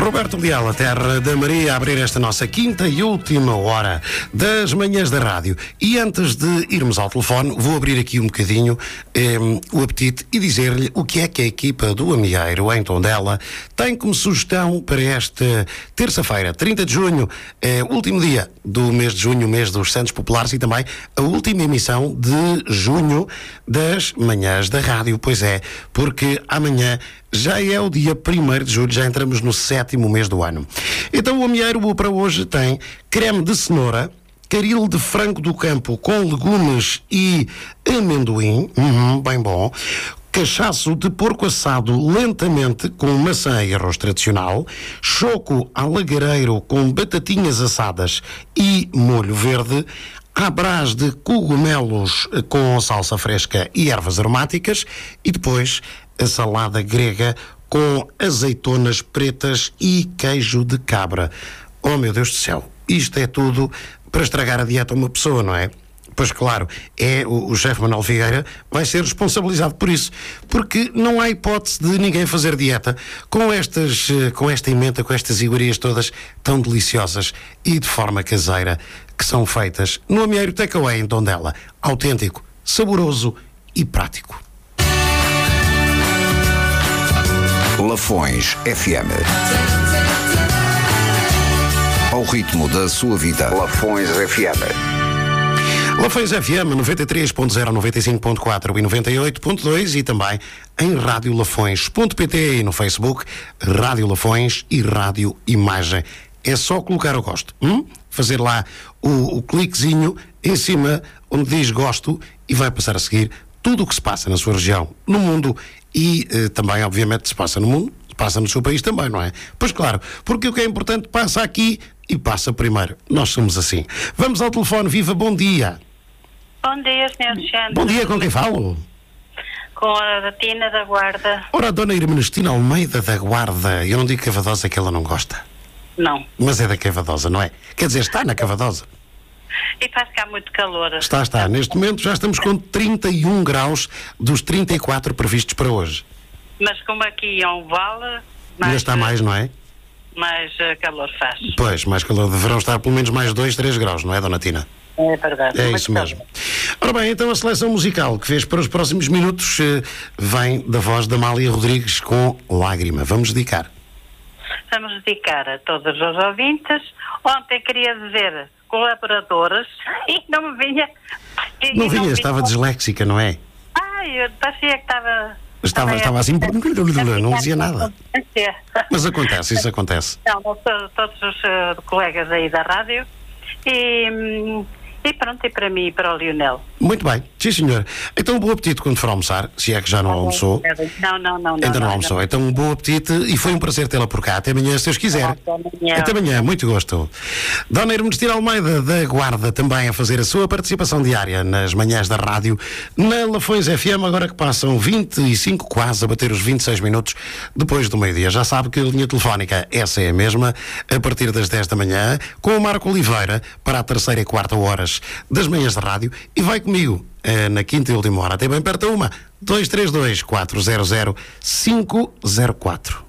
Roberto Leal, a terra da Maria, a abrir esta nossa quinta e última hora das manhãs da rádio. E antes de irmos ao telefone, vou abrir aqui um bocadinho o apetite e dizer-lhe o que é que a equipa do Amieiro, em Tondela, tem como sugestão para esta terça-feira, 30 de junho, último dia do mês de junho, mês dos Santos Populares, e também a última emissão de junho das manhãs da rádio. Pois é, porque amanhã já é o dia 1º de julho, já entramos no 7º mês do ano. Então o Amieiro para hoje tem creme de cenoura, caril de frango do campo com legumes e amendoim, bem bom, cachaço de porco assado lentamente com maçã e arroz tradicional, choco alagareiro com batatinhas assadas e molho verde, abrás de cogumelos com salsa fresca e ervas aromáticas e depois a salada grega com azeitonas pretas e queijo de cabra. Oh, meu Deus do céu, isto é tudo para estragar a dieta a uma pessoa, não é? Pois claro, o chefe Manuel Figueira vai ser responsabilizado por isso, porque não há hipótese de ninguém fazer dieta com esta emenda, com estas iguarias todas tão deliciosas e de forma caseira que são feitas no Amieiro Takeaway em Tondela. Autêntico, saboroso e prático. Lafões FM. Ao ritmo da sua vida. Lafões FM. Lafões FM 93.0, 95.4 e 98.2 e também em radiolafões.pt e no Facebook Rádio Lafões e Rádio Imagem. É só colocar o gosto, fazer lá o cliquezinho em cima onde diz gosto e vai passar a seguir tudo o que se passa na sua região, no mundo e também, obviamente, se passa no mundo, se passa no seu país também, não é? Pois claro, porque o que é importante passa aqui e passa primeiro. Nós somos assim. Vamos ao telefone. Viva, bom dia. Bom dia, Sr. Alexandre. Bom dia, com quem falo? Com a Tina da Guarda. Ora, a dona Irmenestina Almeida da Guarda. Eu não digo Cavadosa que ela não gosta. Não. Mas é da Cavadosa, não é? Quer dizer, está na Cavadosa. E faz cá muito calor. Está. Neste momento já estamos com 31 graus dos 34 previstos para hoje. Mas como aqui é um vale... Ainda está mais, não é? Mais calor faz. Pois, mais calor. Deverão estar pelo menos mais 2, 3 graus, não é, dona Tina? É verdade. É isso mesmo. Ora bem, então a seleção musical que fez para os próximos minutos vem da voz da Amália Rodrigues com Lágrima. Vamos dedicar. Vamos dedicar a todos os ouvintes. Ontem queria dizer colaboradores e não me vinha... Não vinha, estava disléxica, não é? Eu parecia que estava... Estava assim, não dizia nada. Mas acontece, isso acontece. Não, todos os colegas aí da rádio e pronto, e para mim e para o Lionel. Muito bem, sim senhor. Então bom apetite quando for almoçar, se é que já não almoçou. Não. Ainda não almoçou. Então um bom apetite e foi um prazer tê-la por cá. Até amanhã, se Deus quiser. Até amanhã, muito gosto. Dona Irmenestina Almeida da Guarda também a fazer a sua participação diária nas manhãs da rádio na Lafões FM, agora que passam 25, quase a bater os 26 minutos depois do meio-dia. Já sabe que a linha telefónica, essa é a mesma, a partir das 10 da manhã, com o Marco Oliveira para a 3ª e 4ª horas das manhãs da rádio e vai comigo na 5ª e última hora, até bem perto da 1, 232 400 504.